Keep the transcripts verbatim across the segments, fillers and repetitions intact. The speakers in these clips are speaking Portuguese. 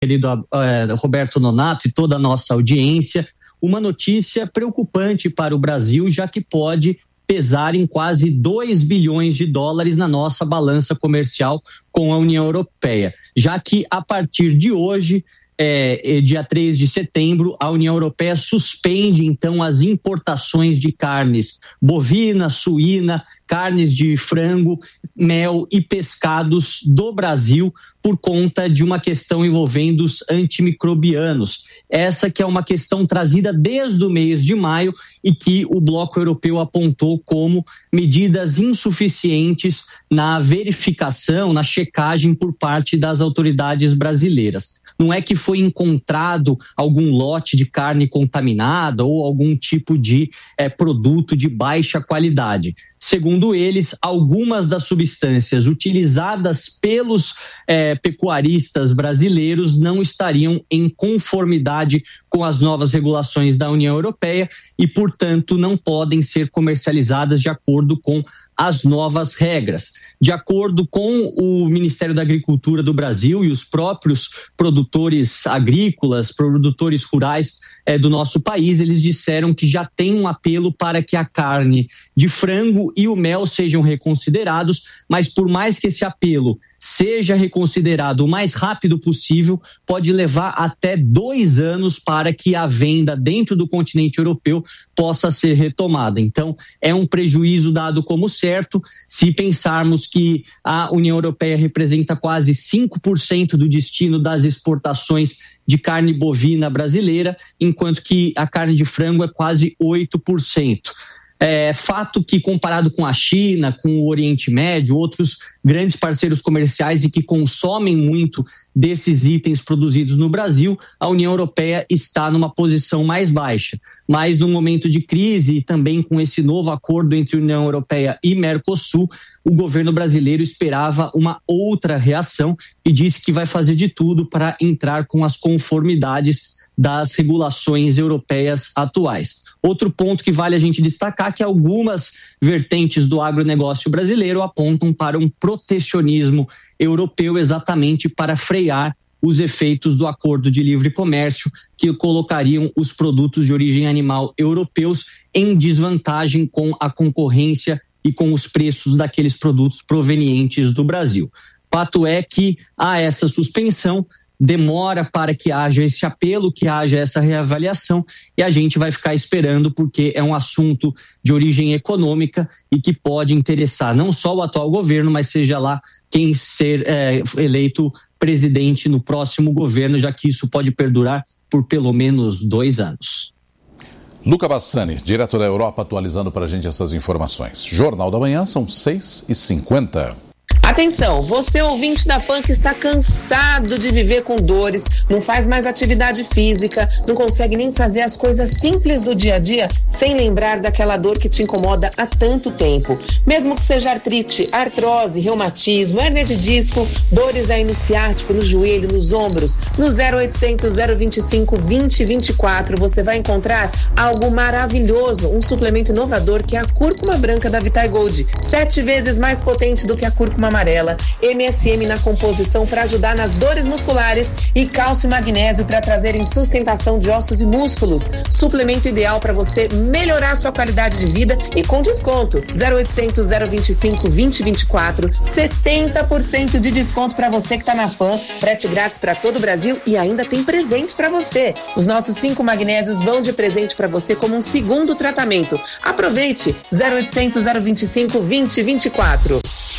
querido uh, Roberto Nonato e toda a nossa audiência, uma notícia preocupante para o Brasil, já que pode pesar em quase dois bilhões de dólares na nossa balança comercial com a União Europeia, já que a partir de hoje, é, dia três de setembro, a União Europeia suspende então as importações de carnes bovina, suína, carnes de frango, mel e pescados do Brasil por conta de uma questão envolvendo os antimicrobianos. Essa que é uma questão trazida desde o mês de maio e que o Bloco Europeu apontou como medidas insuficientes na verificação, na checagem por parte das autoridades brasileiras. Não é que foi encontrado algum lote de carne contaminada ou algum tipo de é, produto de baixa qualidade. Segundo eles, algumas das substâncias utilizadas pelos é, pecuaristas brasileiros não estariam em conformidade com as novas regulações da União Europeia e, portanto, não podem ser comercializadas de acordo com as novas regras. De acordo com o Ministério da Agricultura do Brasil e os próprios produtores agrícolas, produtores rurais eh, do nosso país, eles disseram que já tem um apelo para que a carne de frango e o mel sejam reconsiderados, mas por mais que esse apelo seja reconsiderado o mais rápido possível, pode levar até dois anos para que a venda dentro do continente europeu possa ser retomada. Então, é um prejuízo dado como certo, se pensarmos que a União Europeia representa quase cinco por cento do destino das exportações de carne bovina brasileira, enquanto que a carne de frango é quase oito por cento. É fato que, comparado com a China, com o Oriente Médio, outros grandes parceiros comerciais e que consomem muito desses itens produzidos no Brasil, a União Europeia está numa posição mais baixa. Mas no momento de crise e também com esse novo acordo entre União Europeia e Mercosul, o governo brasileiro esperava uma outra reação e disse que vai fazer de tudo para entrar com as conformidades das regulações europeias atuais. Outro ponto que vale a gente destacar é que algumas vertentes do agronegócio brasileiro apontam para um protecionismo europeu exatamente para frear os efeitos do acordo de livre comércio que colocariam os produtos de origem animal europeus em desvantagem com a concorrência e com os preços daqueles produtos provenientes do Brasil. Fato é que há essa suspensão, demora para que haja esse apelo, que haja essa reavaliação e a gente vai ficar esperando porque é um assunto de origem econômica e que pode interessar não só o atual governo, mas seja lá quem ser é, eleito presidente no próximo governo, já que isso pode perdurar por pelo menos dois anos. Luca Bassani, direto da Europa, atualizando para a gente essas informações. Jornal da Manhã, são seis e cinquenta. Atenção, você ouvinte da Pan que está cansado de viver com dores, não faz mais atividade física, não consegue nem fazer as coisas simples do dia a dia sem lembrar daquela dor que te incomoda há tanto tempo. Mesmo que seja artrite, artrose, reumatismo, hérnia de disco, dores aí no ciático, no joelho, nos ombros, no zero oitocentos, zero vinte e cinco, vinte, vinte e quatro você vai encontrar algo maravilhoso, um suplemento inovador que é a cúrcuma branca da Vitae Gold, sete vezes mais potente do que a cúrcuma amarela, M S M na composição para ajudar nas dores musculares e cálcio e magnésio para trazerem sustentação de ossos e músculos. Suplemento ideal para você melhorar sua qualidade de vida e com desconto. zero oitocentos, zero vinte e cinco, vinte, vinte e quatro, setenta por cento de desconto para você que está na Pan, frete grátis para todo o Brasil e ainda tem presente para você. Os nossos cinco magnésios vão de presente para você como um segundo tratamento. Aproveite! zero oitocentos, zero vinte e cinco, vinte, vinte e quatro.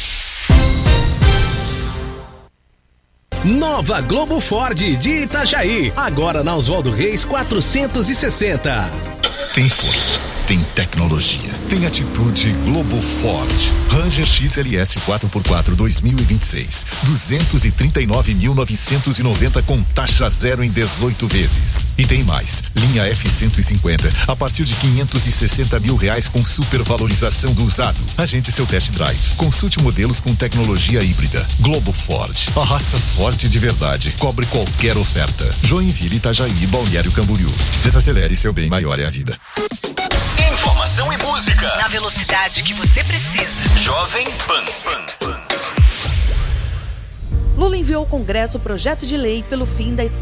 Nova Globo Ford de Itajaí, agora na Oswaldo Reis quatrocentos e sessenta. Tem força, tem tecnologia, tem atitude. Globo Ford. Ranger X L S quatro por quatro dois mil e vinte e seis, duzentos e trinta e nove mil novecentos e noventa com taxa zero em dezoito vezes. E tem mais, linha F cento e cinquenta a partir de quinhentos e sessenta mil reais com supervalorização do usado. Agende seu test drive. Consulte modelos com tecnologia híbrida. Globo Ford, a raça forte de verdade. Cobre qualquer oferta. Joinville, Itajaí, Balneário Camboriú. Desacelere, seu bem maior é a vida. Informação e música na velocidade que você precisa. Jovem Pan. Pan, Pan. Lula enviou ao Congresso o projeto de lei pelo fim da